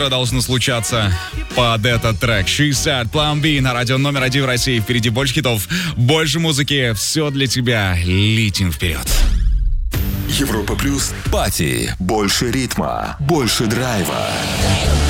утро должно случаться под этот трек. 60 Plan B на радио номер 1 в России. Впереди больше хитов, больше музыки. Все для тебя. Летим вперед. Европа плюс. Пати. Больше ритма, больше драйва.